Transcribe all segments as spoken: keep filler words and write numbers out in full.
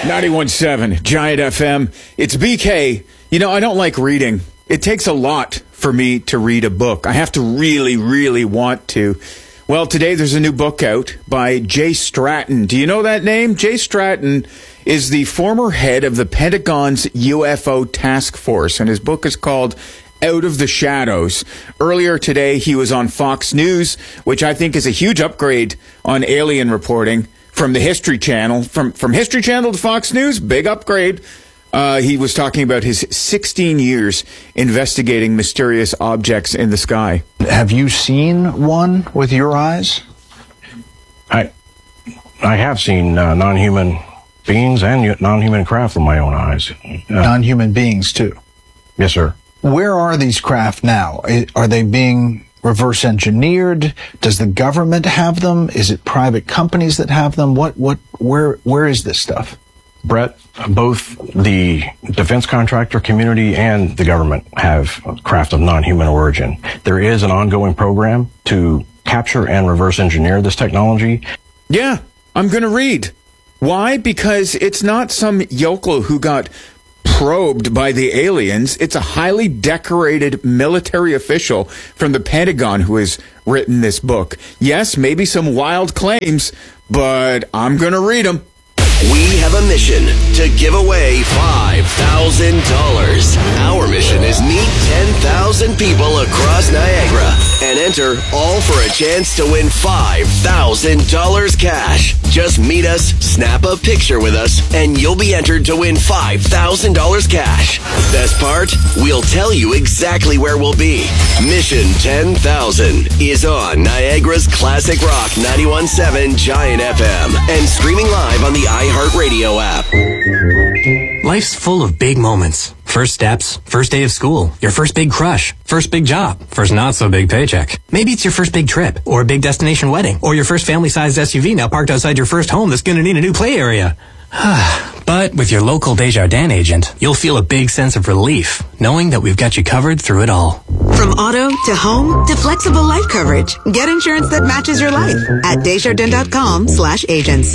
ninety-one point seven, Giant F M. It's B K. You know, I don't like reading. It takes a lot for me to read a book. I have to really, really want to. Well, today there's a new book out by Jay Stratton. Do you know that name? Jay Stratton is the former head of the Pentagon's U F O task force, and his book is called Out of the Shadows. Earlier today, he was on Fox News, which I think is a huge upgrade on alien reporting from the History Channel. From, from History Channel to Fox News, big upgrade. Uh, he was talking about his sixteen years investigating mysterious objects in the sky. Have you seen one with your eyes? I I have seen uh, non-human beings and non-human craft with my own eyes. Uh, Non-human beings, too? Yes, sir. Where are these craft now? Are they being reverse engineered? Does the government have them? Is it private companies that have them? What, what, where, where is this stuff? Brett, both the defense contractor community and the government have craft of non-human origin. There is an ongoing program to capture and reverse engineer this technology. Yeah, I'm going to read. Why? Because it's not some yokel who got probed by the aliens. It's a highly decorated military official from the Pentagon who has written this book. Yes, maybe some wild claims, but I'm going to read them. We have a mission to give away five thousand dollars. Our mission is meet ten thousand people across Niagara and enter, all for a chance to win five thousand dollars cash. Just meet us, snap a picture with us, and you'll be entered to win five thousand dollars cash. Best part, we'll tell you exactly where we'll be. Mission ten thousand is on Niagara's Classic Rock ninety-one point seven Giant F M and streaming live on the iHeartRadio app. Life's full of big moments. First steps, first day of school, your first big crush, first big job, first not so big paycheck. Maybe it's your first big trip, or a big destination wedding, or your first family-sized S U V now parked outside your first home that's gonna need a new play area. But with your local Desjardins agent, you'll feel a big sense of relief, knowing that we've got you covered through it all. From auto to home to flexible life coverage, get insurance that matches your life at Desjardins.com slash agents.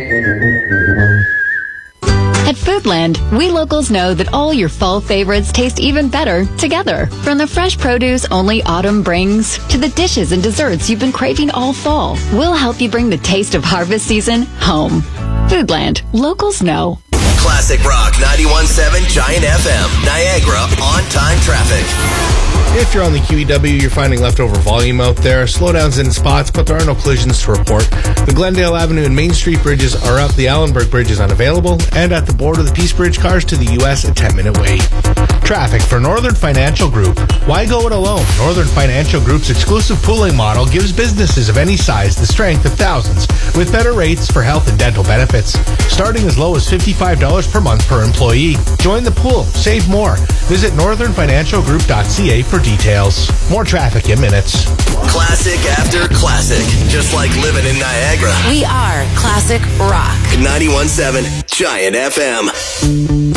At Foodland, we locals know that all your fall favorites taste even better together. From the fresh produce only autumn brings to the dishes and desserts you've been craving all fall, we'll help you bring the taste of harvest season home. Foodland, locals know. Classic Rock ninety-one point seven Giant F M, Niagara on-time traffic. If you're on the Q E W, you're finding leftover volume out there. Slowdowns in spots, but there are no collisions to report. The Glendale Avenue and Main Street bridges are up. The Allenburg Bridge is unavailable. And at the border, the Peace Bridge cars to the U S a ten-minute wait. Traffic for Northern Financial Group. Why go it alone? Northern Financial Group's exclusive pooling model gives businesses of any size the strength of thousands with better rates for health and dental benefits, starting as low as fifty-five dollars per month per employee. Join the pool. Save more. Visit northern financial group dot c a for details. More traffic in minutes. Classic after classic, just like living in Niagara. We are Classic Rock ninety-one point seven Giant F M.